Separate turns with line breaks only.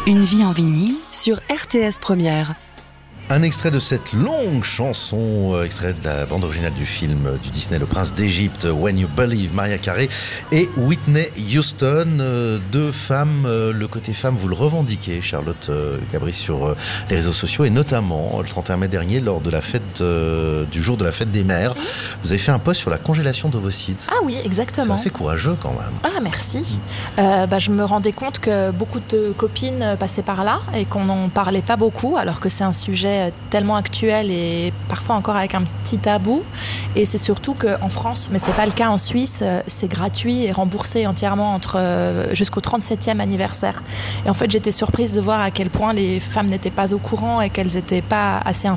Une vie en vinyle sur RTS Première.
Un extrait de cette longue chanson, extrait de la bande originale du film du Disney Le Prince d'Égypte, When You Believe, Mariah Carey et Whitney Houston. Deux femmes, le côté femme vous le revendiquez, Charlotte Cabris, sur les réseaux sociaux, et notamment le 31 mai dernier lors de la fête du jour de la fête des mères. Vous avez fait un post sur la congélation d'ovocytes.
Ah oui, exactement.
C'est assez courageux quand même.
Ah, merci. Je me rendais compte que beaucoup de copines passaient par là et qu'on n'en parlait pas beaucoup, alors que c'est un sujet tellement actuel et parfois encore avec un petit tabou. Et c'est surtout qu'en France, mais c'est pas le cas en Suisse, c'est gratuit et remboursé entièrement jusqu'au 37e anniversaire. Et en fait, j'étais surprise de voir à quel point les femmes n'étaient pas au courant et qu'elles n'étaient pas assez